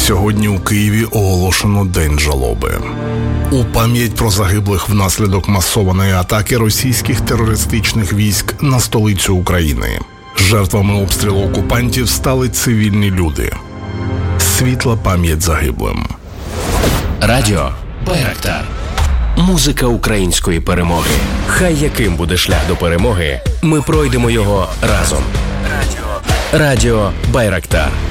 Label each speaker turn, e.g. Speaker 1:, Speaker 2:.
Speaker 1: Сьогодні у Києві оголошено День жалоби. У пам'ять про загиблих внаслідок масованої атаки російських терористичних військ на столицю України. Жертвами обстрілу окупантів стали цивільні люди. Світла пам'ять загиблим.
Speaker 2: Радіо Байрактар. Музика української перемоги. Хай яким буде шлях до перемоги, ми пройдемо його разом. Радіо Байрактар.